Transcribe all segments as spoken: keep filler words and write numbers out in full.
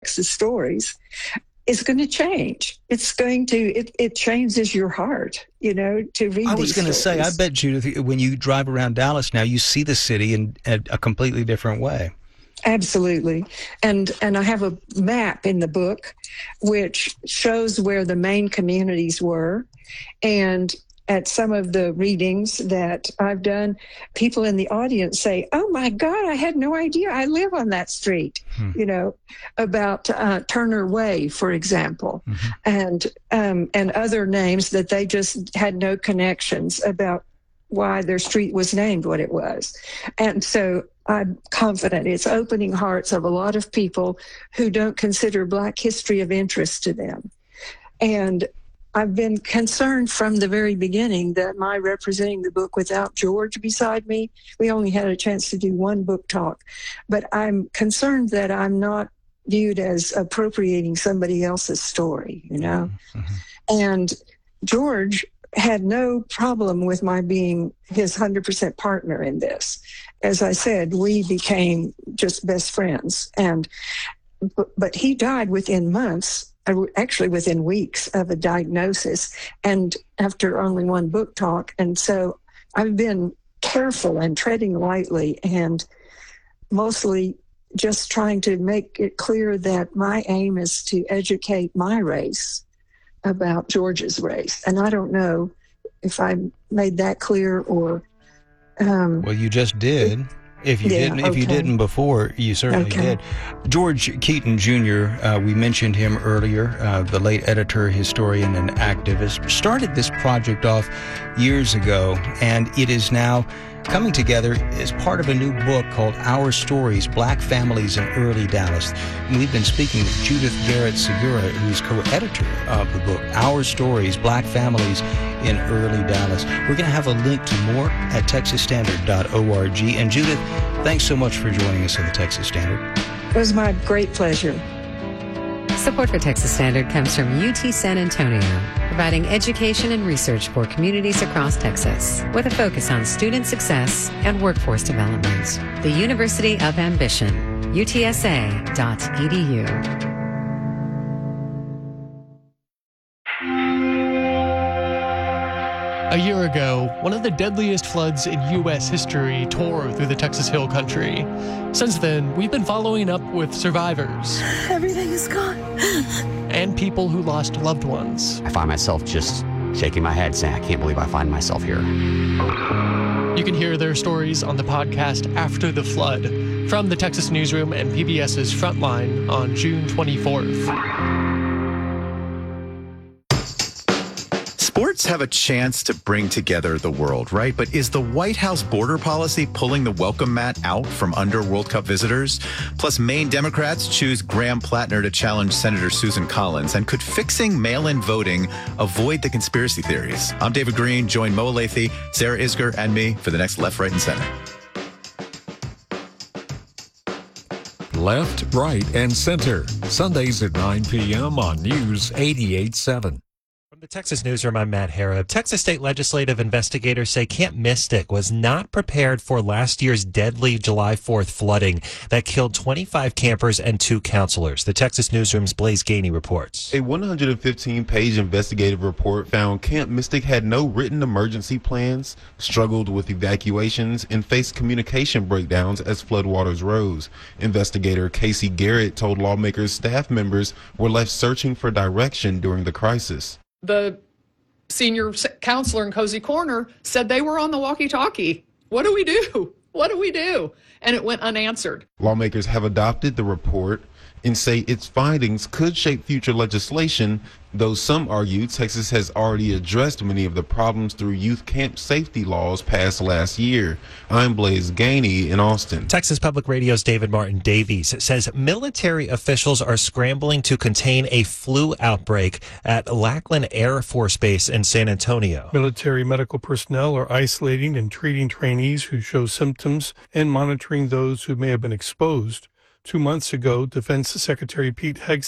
Texas stories, is going to change. It's going to, it, it changes your heart, you know, to read I was going to say, I bet, Judith, when you drive around Dallas now, you see the city in, in a completely different way. Absolutely. And and I have a map in the book which shows where the main communities were. And at some of the readings that I've done, people in the audience say, oh, my God, I had no idea I live on that street, hmm. you know, about uh, Turner Way, for example, mm-hmm. and um, and other names that they just had no connections about why their street was named what it was. And so I'm confident it's opening hearts of a lot of people who don't consider Black history of interest to them. And I've been concerned from the very beginning that my representing the book without George beside me, we only had a chance to do one book talk, but I'm concerned that I'm not viewed as appropriating somebody else's story, you know? Mm-hmm. And George had no problem with my being his one hundred percent partner in this. As I said, we became just best friends. And but, but he died within months, actually within weeks of a diagnosis, and after only one book talk. And so I've been careful and treading lightly and mostly just trying to make it clear that my aim is to educate my race about George's race. And I don't know if I made that clear or... Um, well, you just did. If you yeah, didn't, okay. if you didn't before, you certainly okay. did. George Keaton Junior, uh, we mentioned him earlier, uh, the late editor, historian, and activist, started this project off years ago, and it is now coming together as part of a new book called Our Stories, Black Families in Early Dallas. And we've been speaking with Judith Garrett Segura, who's co-editor of the book, Our Stories, Black Families in Early Dallas. We're going to have a link to more at texas standard dot org. And Judith, thanks so much for joining us on the Texas Standard. It was my great pleasure. Support for Texas Standard comes from U T San Antonio, providing education and research for communities across Texas, with a focus on student success and workforce development. The University of Ambition, U T S A dot E D U. A year ago, one of the deadliest floods in U S history tore through the Texas Hill Country. Since then, we've been following up with survivors. Everything is gone. And people who lost loved ones. I find myself just shaking my head saying, I can't believe I find myself here. You can hear their stories on the podcast After the Flood from the Texas Newsroom and PBS's Frontline on June twenty-fourth. Sports have a chance to bring together the world, right? But is the White House border policy pulling the welcome mat out from under World Cup visitors? Plus, Maine Democrats choose Graham Plattner to challenge Senator Susan Collins. And could fixing mail-in voting avoid the conspiracy theories? I'm David Green. Join Mo Alathe, Sarah Isger, and me for the next Left, Right, and Center. Left, Right, and Center. Sundays at nine p.m. on News eighty-eight point seven. From the Texas Newsroom, I'm Matt Harrop. Texas state legislative investigators say Camp Mystic was not prepared for last year's deadly July fourth flooding that killed twenty-five campers and two counselors. The Texas Newsroom's Blaze Gainey reports. A one hundred fifteen page investigative report found Camp Mystic had no written emergency plans, struggled with evacuations, and faced communication breakdowns as floodwaters rose. Investigator Casey Garrett told lawmakers staff members were left searching for direction during the crisis. The senior counselor in Cozy Corner said they were on the walkie-talkie. What do we do? What do we do? And it went unanswered. Lawmakers have adopted the report and say its findings could shape future legislation, though some argue Texas has already addressed many of the problems through youth camp safety laws passed last year. I'm Blaze Gainey in Austin. Texas Public Radio's David Martin Davies says military officials are scrambling to contain a flu outbreak at Lackland Air Force Base in San Antonio. Military medical personnel are isolating and treating trainees who show symptoms and monitoring those who may have been exposed. Two months ago, Defense Secretary Pete Hegseth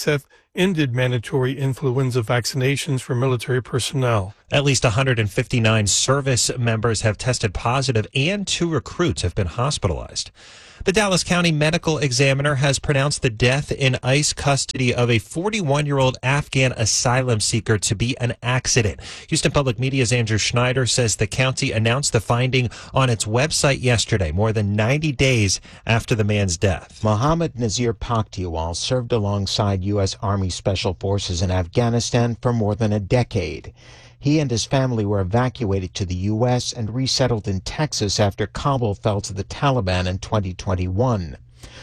ended mandatory influenza vaccinations for military personnel. At least one hundred fifty-nine service members have tested positive, and two recruits have been hospitalized. The Dallas County Medical Examiner has pronounced the death in ICE custody of a forty-one-year-old Afghan asylum seeker to be an accident. Houston Public Media's Andrew Schneider says the county announced the finding on its website yesterday, more than ninety days after the man's death. Mohammad Nazir Pakhtiwal served alongside U S. Army Special Forces in Afghanistan for more than a decade. He and his family were evacuated to the U S and resettled in Texas after Kabul fell to the Taliban in twenty twenty-one.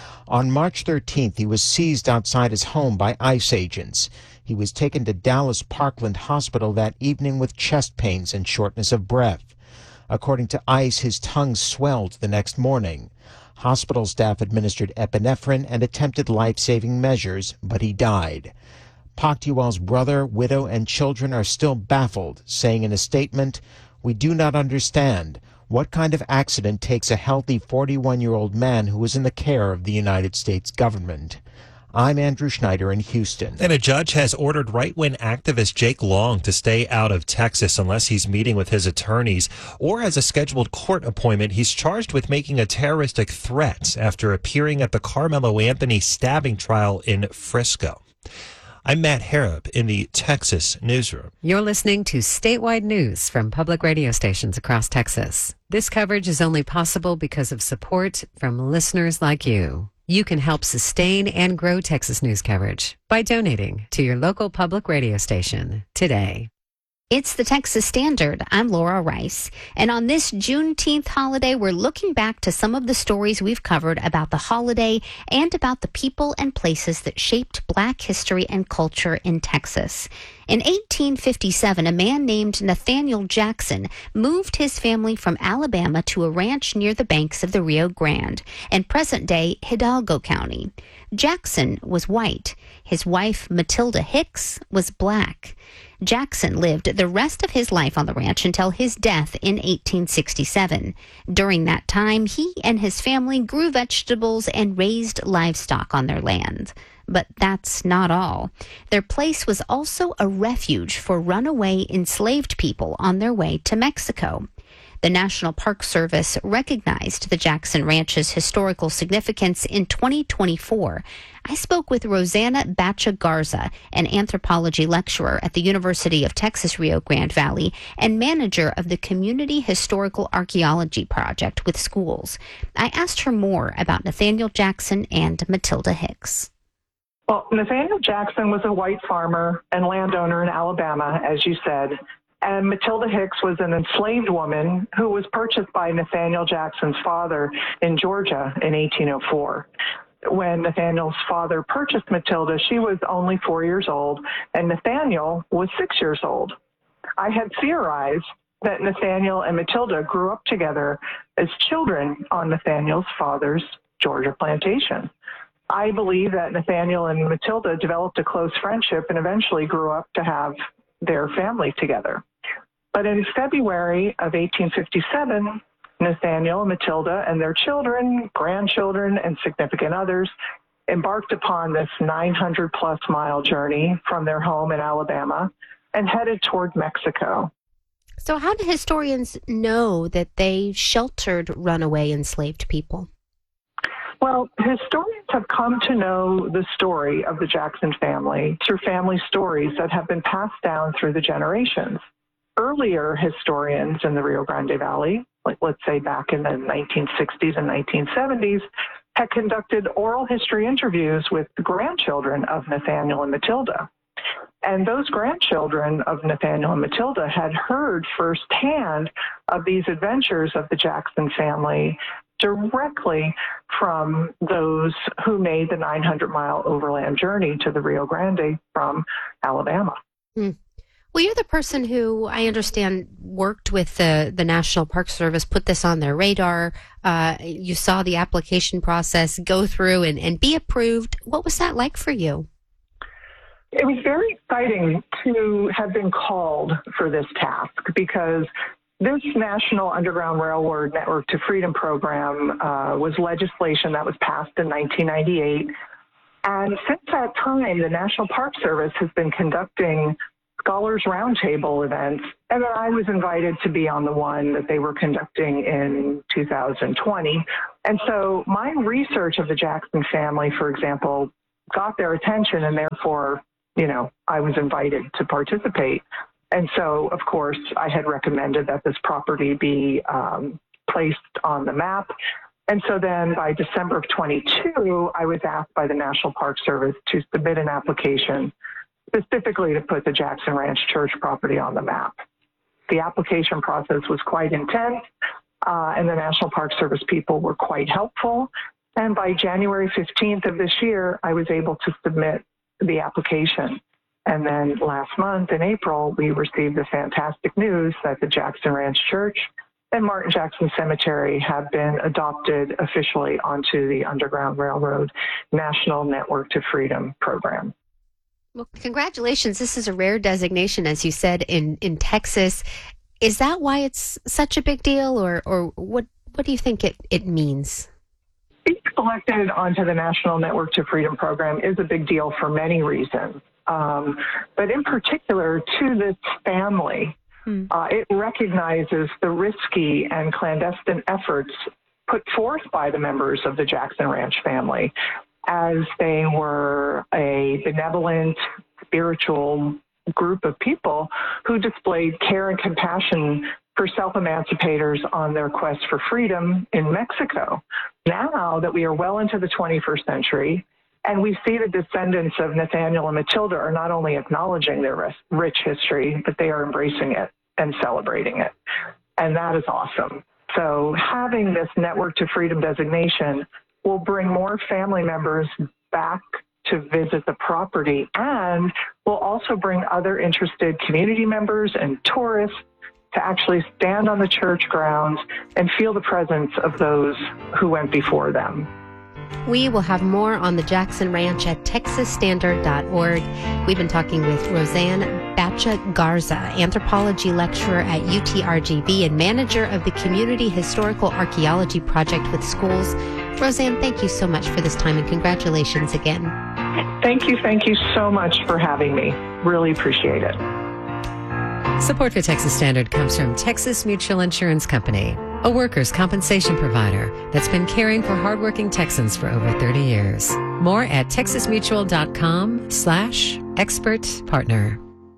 On March thirteenth, he was seized outside his home by ICE agents. He was taken to Dallas Parkland Hospital that evening with chest pains and shortness of breath. According to ICE, his tongue swelled the next morning. Hospital staff administered epinephrine and attempted life-saving measures, but he died. Pakhtiwal's brother, widow, and children are still baffled, saying in a statement, "We do not understand what kind of accident takes a healthy forty-one-year-old man who is in the care of the United States government." I'm Andrew Schneider in Houston. And a judge has ordered right-wing activist Jake Long to stay out of Texas unless he's meeting with his attorneys or has a scheduled court appointment. He's charged with making a terroristic threat after appearing at the Carmelo Anthony stabbing trial in Frisco. I'm Matt Harrop in the Texas Newsroom. You're listening to statewide news from public radio stations across Texas. This coverage is only possible because of support from listeners like you. You can help sustain and grow Texas news coverage by donating to your local public radio station today. It's the Texas Standard. I'm Laura Rice. And on this Juneteenth holiday, we're looking back to some of the stories we've covered about the holiday and about the people and places that shaped Black history and culture in Texas. In eighteen fifty-seven, a man named Nathaniel Jackson moved his family from Alabama to a ranch near the banks of the Rio Grande in present-day Hidalgo County. Jackson was white. His wife, Matilda Hicks, was Black. Jackson lived the rest of his life on the ranch until his death in eighteen sixty-seven. During that time, he and his family grew vegetables and raised livestock on their land. But that's not all. Their place was also a refuge for runaway enslaved people on their way to Mexico. The National Park Service recognized the Jackson Ranch's historical significance in twenty twenty-four. I spoke with Rosanna Bacha Garza, an anthropology lecturer at the University of Texas Rio Grande Valley and manager of the Community Historical Archaeology Project with schools. I asked her more about Nathaniel Jackson and Matilda Hicks. Well, Nathaniel Jackson was a white farmer and landowner in Alabama, as you said. And Matilda Hicks was an enslaved woman who was purchased by Nathaniel Jackson's father in Georgia in eighteen oh four. When Nathaniel's father purchased Matilda, she was only four years old, and Nathaniel was six years old. I had theorized that Nathaniel and Matilda grew up together as children on Nathaniel's father's Georgia plantation. I believe that Nathaniel and Matilda developed a close friendship and eventually grew up to have their family together. But in February of eighteen fifty-seven, Nathaniel and Matilda and their children, grandchildren, and significant others embarked upon this nine hundred plus mile journey from their home in Alabama and headed toward Mexico. So how do historians know that they sheltered runaway enslaved people? Well, historians have come to know the story of the Jackson family through family stories that have been passed down through the generations. Earlier historians in the Rio Grande Valley, like let's say back in the nineteen sixties and nineteen seventies, had conducted oral history interviews with the grandchildren of Nathaniel and Matilda. And those grandchildren of Nathaniel and Matilda had heard firsthand of these adventures of the Jackson family directly from those who made the nine hundred mile overland journey to the Rio Grande from Alabama. Hmm. Well, you're the person who, I understand, worked with the, the National Park Service, put this on their radar. Uh, you saw the application process go through and, and be approved. What was that like for you? It was very exciting to have been called for this task because this National Underground Railroad Network to Freedom program uh, was legislation that was passed in nineteen ninety-eight. And since that time, the National Park Service has been conducting Scholars Roundtable events, and then I was invited to be on the one that they were conducting in two thousand twenty. And so my research of the Jackson family, for example, got their attention, and therefore, you know, I was invited to participate. And so, of course, I had recommended that this property be um, placed on the map. And so then by December of twenty-two, I was asked by the National Park Service to submit an application specifically to put the Jackson Ranch Church property on the map. The application process was quite intense, uh, and the National Park Service people were quite helpful. And by January fifteenth of this year, I was able to submit the application. And then last month in April, we received the fantastic news that the Jackson Ranch Church and Martin Jackson Cemetery have been adopted officially onto the Underground Railroad National Network to Freedom program. Well, congratulations. This is a rare designation, as you said, in, in Texas. Is that why it's such a big deal, or, or what, what do you think it, it means? Being selected onto the National Network to Freedom program is a big deal for many reasons. Um, but in particular, to this family, hmm. uh, it recognizes the risky and clandestine efforts put forth by the members of the Jackson Ranch family, as they were a benevolent, spiritual group of people who displayed care and compassion for self-emancipators on their quest for freedom in Mexico. Now that we are well into the twenty-first century, and we see the descendants of Nathaniel and Matilda are not only acknowledging their rich history, but they are embracing it and celebrating it. And that is awesome. So having this Network to Freedom designation will bring more family members back to visit the property, and will also bring other interested community members and tourists to actually stand on the church grounds and feel the presence of those who went before them. We will have more on the Jackson Ranch at texas standard dot org. We've been talking with Roseanne Bacha Garza, anthropology lecturer at U T R G V and manager of the Community Historical Archaeology Project with schools. Roseanne, thank you so much for this time, and congratulations again. Thank you. Thank you so much for having me. Really appreciate it. Support for Texas Standard comes from Texas Mutual Insurance Company, a workers' compensation provider that's been caring for hardworking Texans for over thirty years. More at texasmutual.com slash expert partner.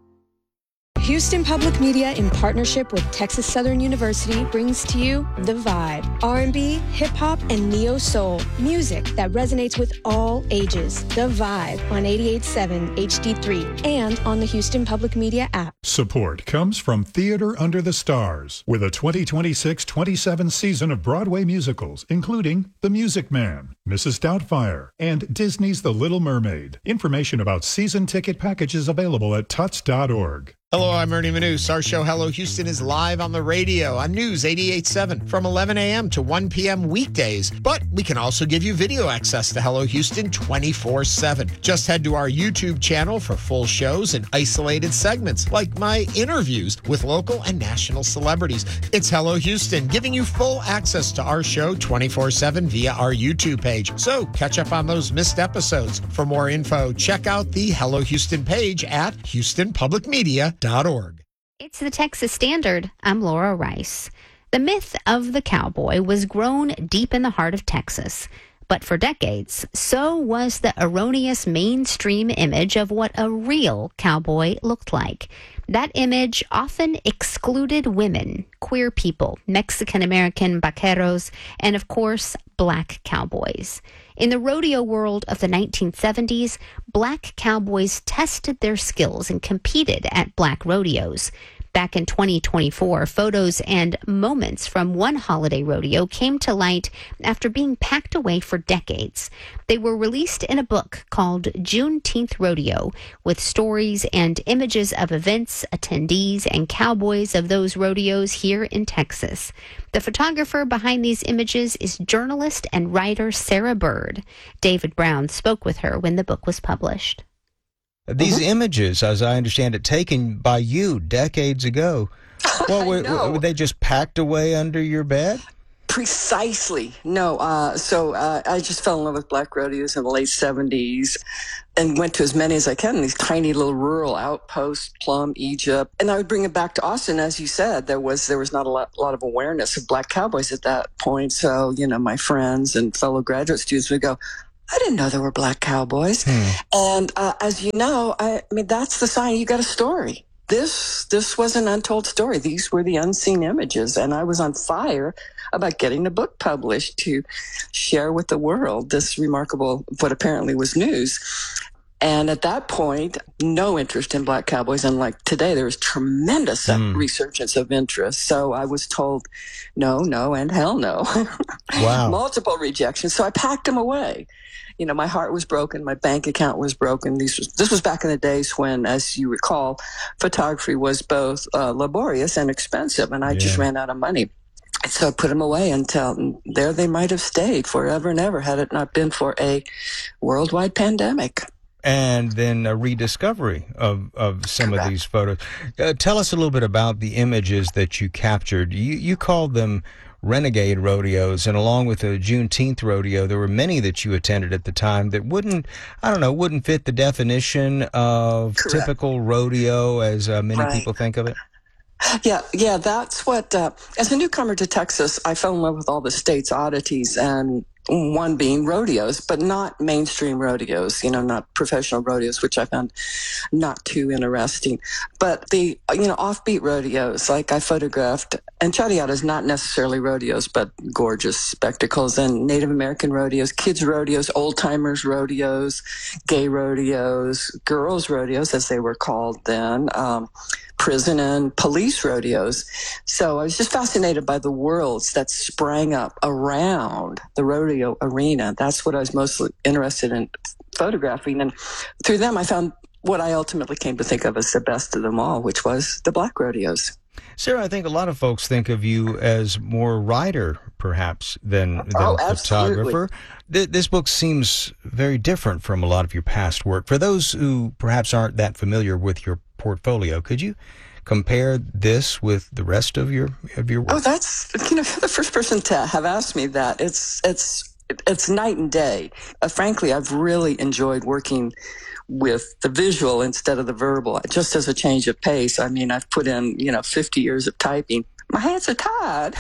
Houston Public Media, in partnership with Texas Southern University, brings to you The Vibe. R and B, hip-hop, and neo-soul. Music that resonates with all ages. The Vibe on eighty-eight point seven H D three and on the Houston Public Media app. Support comes from Theater Under the Stars, with a twenty twenty-six twenty-seven season of Broadway musicals, including The Music Man, Missus Doubtfire, and Disney's The Little Mermaid. Information about season ticket packages available at tuts dot org. Hello, I'm Ernie Manous. Our show, Hello Houston, is live on the radio on News eighty-eight point seven from eleven a.m. to one p.m. weekdays. But we can also give you video access to Hello Houston twenty-four seven. Just head to our YouTube channel for full shows and isolated segments, like my interviews with local and national celebrities. It's Hello Houston, giving you full access to our show twenty-four seven via our YouTube page. So catch up on those missed episodes. For more info, check out the Hello Houston page at houston public media dot org. It's the Texas Standard. I'm Laura Rice. The myth of the cowboy was grown deep in the heart of Texas. But for decades, so was the erroneous mainstream image of what a real cowboy looked like. That image often excluded women, queer people, Mexican-American vaqueros, and of course, black cowboys. In the rodeo world of the nineteen seventies, black cowboys tested their skills and competed at black rodeos. Back in twenty twenty-four, photos and moments from one holiday rodeo came to light after being packed away for decades. They were released in a book called Juneteenth Rodeo, with stories and images of events, attendees, and cowboys of those rodeos here in Texas. The photographer behind these images is journalist and writer Sarah Bird. David Brown spoke with her when the book was published. These Mm-hmm. images, as I understand it, taken by you decades ago, well, were, were they just packed away under your bed? Precisely. No. Uh, so uh, I just fell in love with black rodeos in the late seventies and went to as many as I can in these tiny little rural outposts, Plum, Egypt. And I would bring it back to Austin. As you said, there was there was not a lot, lot of awareness of black cowboys at that point. So, you know, my friends and fellow graduate students would go, I didn't know there were black cowboys. Hmm. And uh, as you know, I, I mean, that's the sign you got a story. This this was an untold story. These were the unseen images. And I was on fire about getting the book published to share with the world this remarkable, what apparently was news. And at that point, no interest in black cowboys. Unlike today, there was tremendous mm. resurgence of interest. So I was told, no, no, and hell no. Wow. Multiple rejections. So I packed them away. You know, my heart was broken. My bank account was broken. These was, this was back in the days when, as you recall, photography was both uh, laborious and expensive. And I yeah. just ran out of money. So I put them away until there they might have stayed forever and ever had it not been for a worldwide pandemic. And then a rediscovery of, of some Correct. Of these photos. Uh, tell us a little bit about the images that you captured. You, you called them renegade rodeos, and along with the Juneteenth rodeo, there were many that you attended at the time that wouldn't, I don't know, wouldn't fit the definition of Correct. Typical rodeo as uh, many right. people think of it. Yeah, yeah, that's what, uh, as a newcomer to Texas, I fell in love with all the state's oddities, and one being rodeos, but not mainstream rodeos, you know, not professional rodeos, which I found not too interesting. But the, you know, offbeat rodeos, like I photographed, and Chadiata is not necessarily rodeos, but gorgeous spectacles, and Native American rodeos, kids rodeos, old-timers rodeos, gay rodeos, girls rodeos, as they were called then, um, prison and police rodeos. So I was just fascinated by the worlds that sprang up around the rodeo arena. That's what I was mostly interested in photographing. And through them, I found what I ultimately came to think of as the best of them all, which was the black rodeos. Sarah, I think a lot of folks think of you as more writer, perhaps, than, than oh, photographer. Th- this book seems very different from a lot of your past work. For those who perhaps aren't that familiar with your portfolio, could you compare this with the rest of your of your work? Oh, that's, you know, the first person to have asked me that. It's it's it's night and day. Uh, frankly, I've really enjoyed working with the visual instead of the verbal, just as a change of pace. I mean, I've put in, you know, fifty years of typing. My hands are tired.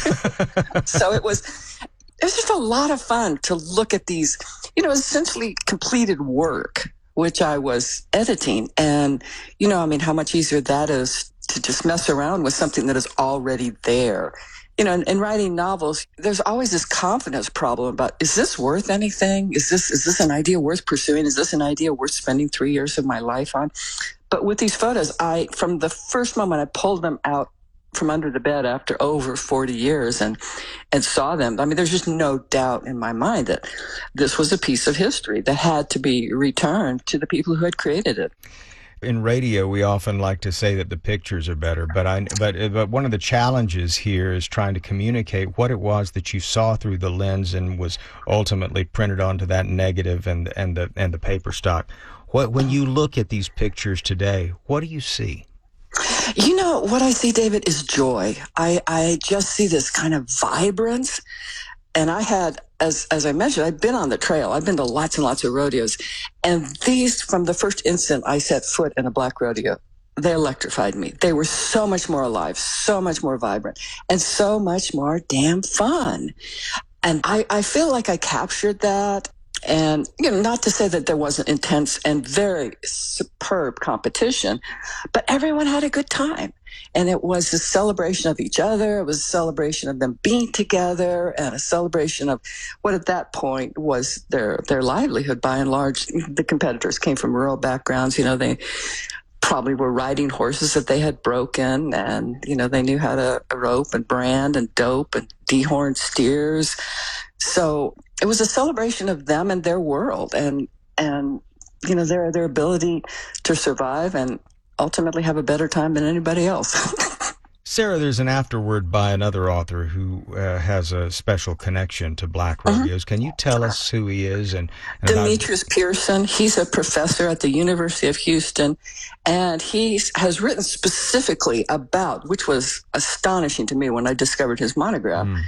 So it was, it was just a lot of fun to look at these, you know, essentially completed work, which I was editing. And, you know, I mean, how much easier that is to just mess around with something that is already there. You know, in, in writing novels, there's always this confidence problem about, is this worth anything? Is this is this an idea worth pursuing? Is this an idea worth spending three years of my life on? But with these photos, I, from the first moment I pulled them out from under the bed after over forty years and, and saw them, I mean, there's just no doubt in my mind that this was a piece of history that had to be returned to the people who had created it. In radio, we often like to say that the pictures are better, but I but but one of the challenges here is trying to communicate what it was that you saw through the lens and was ultimately printed onto that negative and and the and the paper stock. What when you look at these pictures today, what do you see? You know, what I see, David, is joy. I I just see this kind of vibrance. And I had, as as I mentioned, I've been on the trail. I've been to lots and lots of rodeos. And these, from the first instant I set foot in a black rodeo, they electrified me. They were so much more alive, so much more vibrant, and so much more damn fun. And I, I feel like I captured that. And, you know, not to say that there wasn't intense and very superb competition, but everyone had a good time. And it was a celebration of each other. It was a celebration of them being together and a celebration of what at that point was their, their livelihood by and large. The competitors came from rural backgrounds. You know, they probably were riding horses that they had broken, and, you know, they knew how to rope and brand and dope and dehorn steers. So it was a celebration of them and their world and, and, you know, their, their ability to survive and ultimately have a better time than anybody else. Sarah, there's an afterword by another author who uh, has a special connection to black rodeos. Uh-huh. Can you tell us who he is? And, and Demetrius about... Pearson. He's a professor at the University of Houston, and he has written specifically about, which was astonishing to me when I discovered his monograph, mm.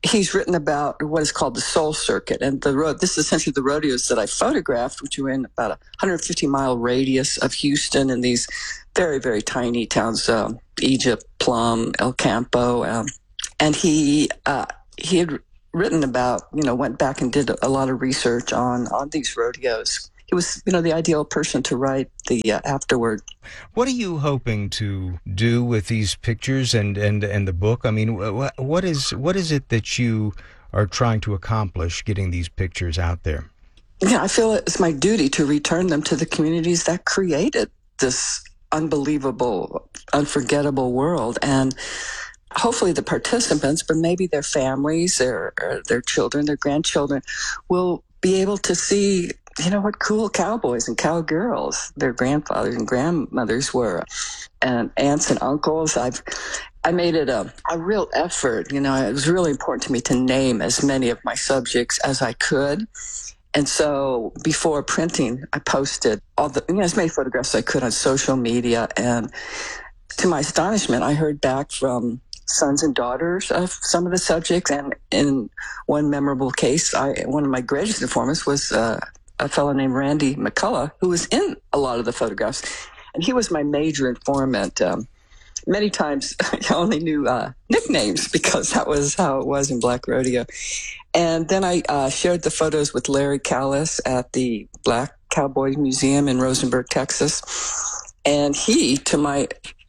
he's written about what is called the Soul Circuit. And the road, this is essentially the rodeos that I photographed, which were in about a one hundred fifty mile radius of Houston in these very, very tiny towns, um, Egypt, Plum, El Campo. Um, and he, uh, he had written about, you know, went back and did a lot of research on, on these rodeos. He was, you know, the ideal person to write the uh, afterward. What are you hoping to do with these pictures and, and, and the book? I mean, what, what is what is it that you are trying to accomplish getting these pictures out there? Yeah, I feel it's my duty to return them to the communities that created this unbelievable, unforgettable world. And hopefully the participants, but maybe their families, their, their children, their grandchildren, will be able to see, you know, what cool cowboys and cowgirls their grandfathers and grandmothers were, and aunts and uncles. I've, I made it a, a real effort. You know, it was really important to me to name as many of my subjects as I could. And so before printing, I posted all the, you know, as many photographs as I could on social media. And to my astonishment, I heard back from sons and daughters of some of the subjects. And in one memorable case, I, one of my greatest informants was uh, a fellow named Randy McCullough, who was in a lot of the photographs. And he was my major informant. Um, many times I only knew uh, nicknames because that was how it was in Black Rodeo. And then I uh, shared the photos with Larry Callis at the Black Cowboy Museum in Rosenberg, Texas. And he, to my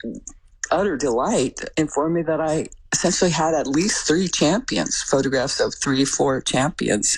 utter delight, informed me that I essentially had at least three champions, photographs of three, four champions.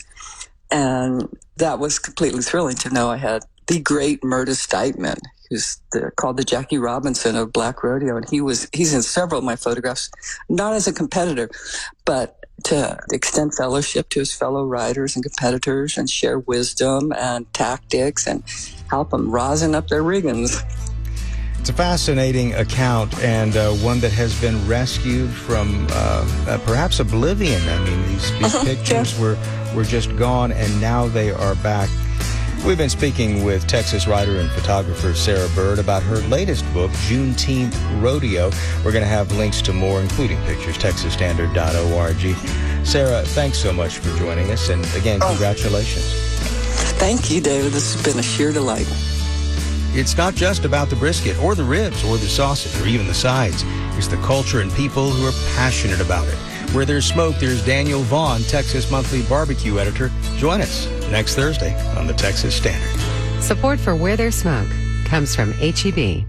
And that was completely thrilling to know I had the great Murtis Deitman, who's the, called the Jackie Robinson of Black Rodeo. And he was, he's in several of my photographs, not as a competitor, but to extend fellowship to his fellow riders and competitors and share wisdom and tactics and help them rosin up their riggins. It's a fascinating account, and uh, one that has been rescued from uh, uh, perhaps oblivion. I mean, these, these uh-huh, pictures yeah. were, were just gone, and now they are back. We've been speaking with Texas writer and photographer Sarah Bird about her latest book, Juneteenth Rodeo. We're going to have links to more, including pictures, texas standard dot org. Sarah, thanks so much for joining us, and again, oh. congratulations. Thank you, David. This has been a sheer delight. It's not just about the brisket or the ribs or the sausage or even the sides. It's the culture and people who are passionate about it. Where there's smoke, there's Daniel Vaughn, Texas Monthly Barbecue Editor. Join us next Thursday on the Texas Standard. Support for Where There's Smoke comes from H E B.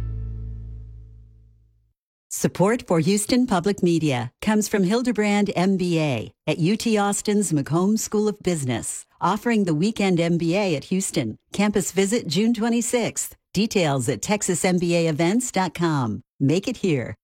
Support for Houston Public Media comes from Hildebrand M B A at U T Austin's McCombs School of Business, offering the Weekend M B A at Houston. Campus visit June twenty-sixth. Details at texas m b a events dot com. Make it here.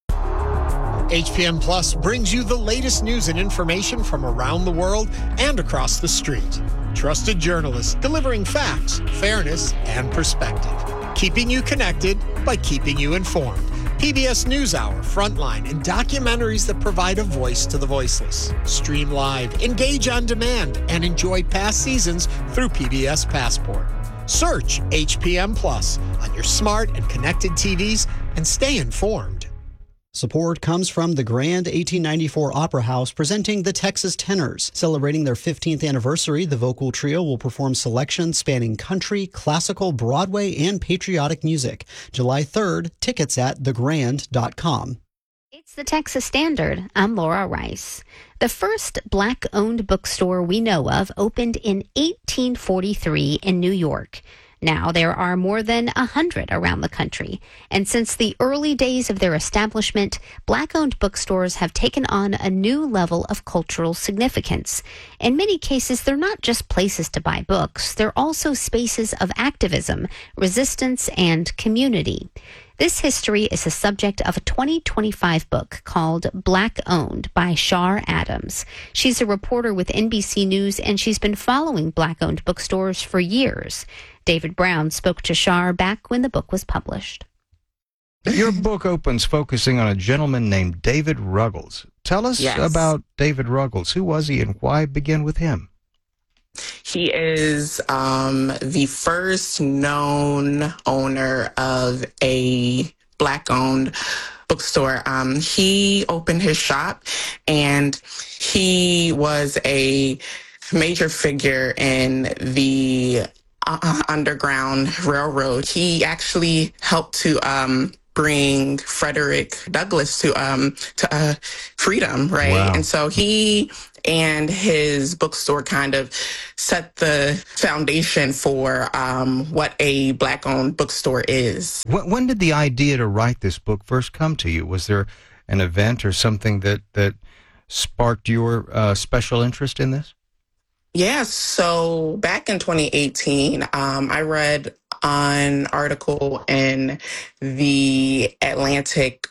H P M Plus brings you the latest news and information from around the world and across the street. Trusted journalists delivering facts, fairness, and perspective. Keeping you connected by keeping you informed. P B S NewsHour, Frontline, and documentaries that provide a voice to the voiceless. Stream live, engage on demand, and enjoy past seasons through P B S Passport. Search H P M Plus on your smart and connected T Vs and stay informed. Support comes from the Grand eighteen ninety-four Opera House presenting the Texas Tenors. Celebrating their fifteenth anniversary, the vocal trio will perform selections spanning country, classical, Broadway, and patriotic music. July third, tickets at the grand dot com. It's the Texas Standard. I'm Laura Rice. The first black-owned bookstore we know of opened in eighteen forty-three in New York. Now there are more than a hundred around the country. And since the early days of their establishment, black-owned bookstores have taken on a new level of cultural significance. In many cases, they're not just places to buy books. They're also spaces of activism, resistance, and community. This history is the subject of a twenty twenty-five book called Black Owned by Shar Adams. She's a reporter with N B C News, and she's been following black-owned bookstores for years. David Brown spoke to Shar back when the book was published. Your book opens focusing on a gentleman named David Ruggles. Tell us yes. about David Ruggles. Who was he and why begin with him? He is um, the first known owner of a black-owned bookstore. Um, he opened his shop, and he was a major figure in the uh, Underground Railroad. He actually helped to um, bring Frederick Douglass to um, to uh, freedom, right? Wow. And so he and his bookstore kind of set the foundation for um, what a Black-owned bookstore is. When, when did the idea to write this book first come to you? Was there an event or something that, that sparked your uh, special interest in this? Yeah, so back in twenty eighteen, um, I read an article in The Atlantic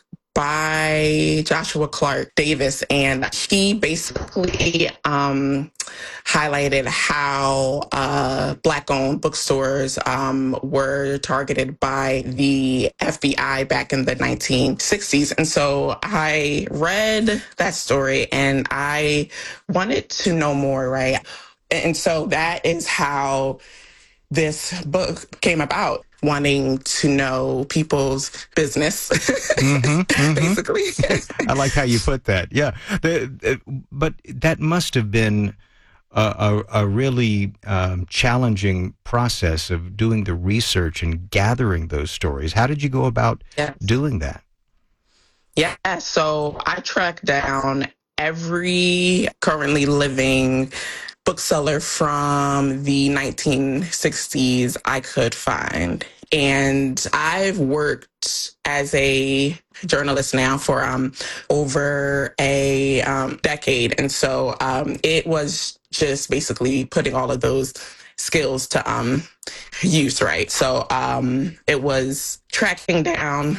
by Joshua Clark Davis, and he basically um, highlighted how uh, Black-owned bookstores um, were targeted by the F B I back in the nineteen sixties. And so I read that story, and I wanted to know more, right? And so that is how this book came about, wanting to know people's business, mm-hmm, mm-hmm. basically. I like how you put that. Yeah. The, the, but that must have been a, a, a really um, challenging process of doing the research and gathering those stories. How did you go about yes. doing that? Yeah. So I tracked down every currently living bookseller from the nineteen sixties I could find. And I've worked as a journalist now for um, over a um, decade. And so um, it was just basically putting all of those skills to um, use, right? So um, it was tracking down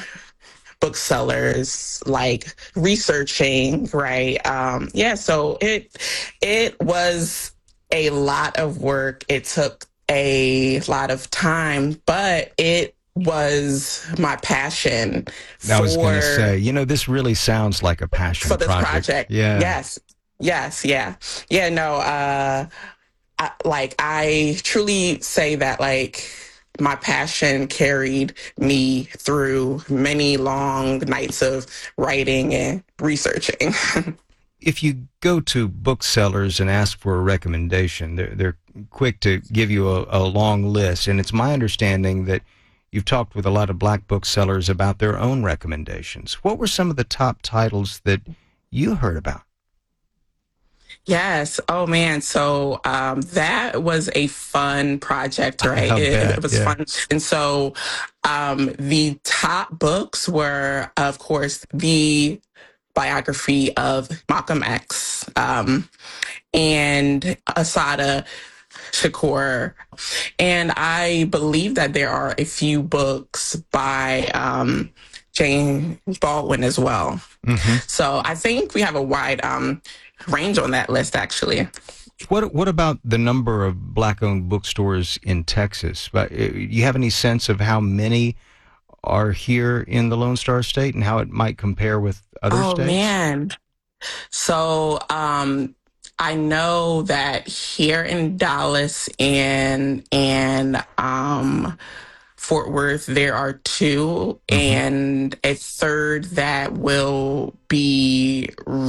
booksellers, like researching, right? Um, yeah, so it it was a lot of work. It took a lot of time, but it was my passion. I was going to say, you know, this really sounds like a passion for this project. project. Yeah. Yes. Yes. Yeah. Yeah. No. Uh, I, like I truly say that, like, my passion carried me through many long nights of writing and researching. If you go to booksellers and ask for a recommendation, they're, they're quick to give you a, a long list. And it's my understanding that you've talked with a lot of Black booksellers about their own recommendations. What were some of the top titles that you heard about? Yes. Oh, man. So um, that was a fun project, right? It, it was yeah. fun. And so um, the top books were, of course, the biography of Malcolm X um, and Assata Shakur. And I believe that there are a few books by um, Jane Baldwin as well. Mm-hmm. So I think we have a wide um, range on that list, actually. What What about the number of Black-owned bookstores in Texas? Do you have any sense of how many are here in the Lone Star State and how it might compare with other oh, states? Oh, man. So um, I know that here in Dallas and, and um, Fort Worth, there are two, mm-hmm. and a third that will be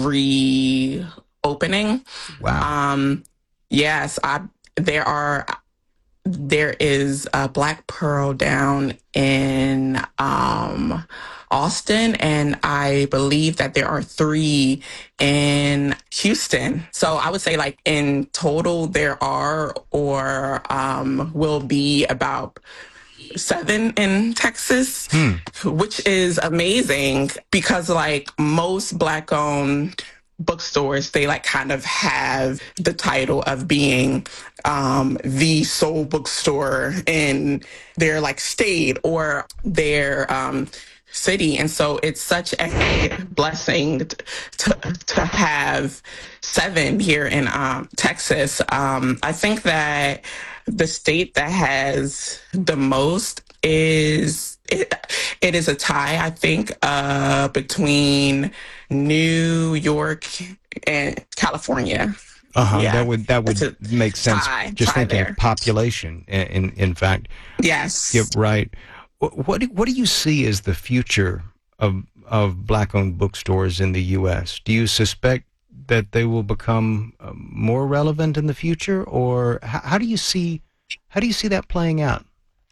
reopening. Wow. Um, yes, I, there are... There is a Black Pearl down in um, Austin, and I believe that there are three in Houston. So I would say, like, in total, there are or um, will be about seven in Texas, hmm. which is amazing because, like, most Black-owned bookstores, they like kind of have the title of being um, the sole bookstore in their like state or their um, city. And so it's such a blessing to, to have seven here in um, Texas. Um, I think that the state that has the most is it, it is a tie, I think, uh, between New York and California. Uh-huh. Yeah. That would that would make sense. Tie, Just tie thinking there. of population. In in fact. Yes. Yeah, right. What what do, what do you see as the future of of black-owned bookstores in the U S? Do you suspect that they will become uh, more relevant in the future, or how, how do you see how do you see that playing out?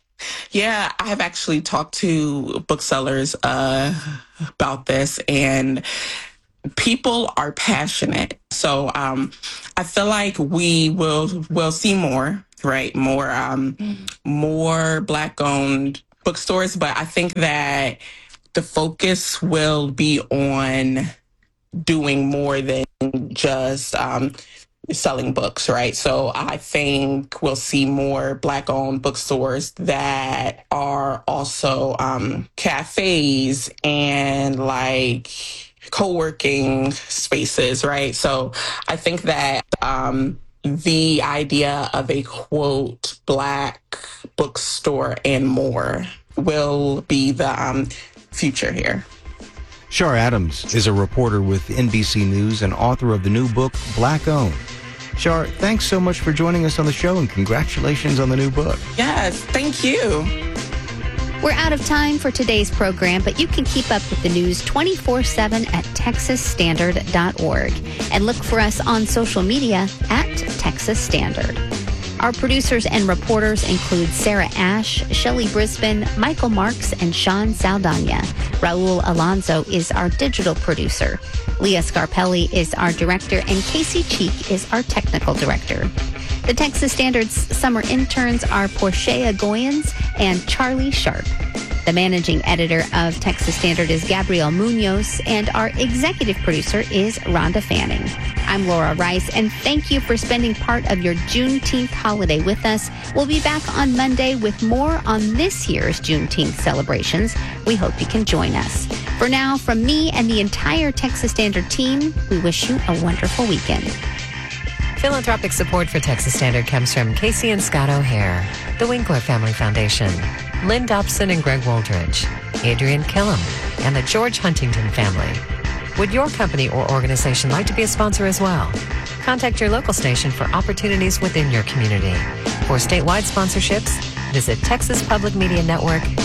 Yeah, I have actually talked to booksellers uh, about this, and people are passionate. So um, I feel like we will will see more, right? More um, more Black-owned bookstores, but I think that the focus will be on doing more than just um, selling books, right? So I think we'll see more Black-owned bookstores that are also um, cafes and like co-working spaces, right? So I think that um, the idea of a, quote, Black bookstore and more will be the um, future here. Shar Adams is a reporter with N B C News and author of the new book, Black Owned. Shar, thanks so much for joining us on the show, and congratulations on the new book. Yes, thank you. We're out of time for today's program, but you can keep up with the news twenty-four seven at texas standard dot org and look for us on social media at Texas Standard. Our producers and reporters include Sarah Ash, Shelley Brisbane, Michael Marks, and Sean Saldana. Raul Alonso is our digital producer. Leah Scarpelli is our director, and Casey Cheek is our technical director. The Texas Standard's summer interns are Portia Goyens and Charlie Sharp. The managing editor of Texas Standard is Gabrielle Munoz, and our executive producer is Rhonda Fanning. I'm Laura Rice, and thank you for spending part of your Juneteenth holiday with us. We'll be back on Monday with more on this year's Juneteenth celebrations. We hope you can join us. For now, from me and the entire Texas Standard team, we wish you a wonderful weekend. Philanthropic support for Texas Standard comes from Casey and Scott O'Hare, the Winkler Family Foundation, Lynn Dobson and Greg Woldridge, Adrian Killam, and the George Huntington family. Would your company or organization like to be a sponsor as well? Contact your local station for opportunities within your community. For statewide sponsorships, visit texas public media network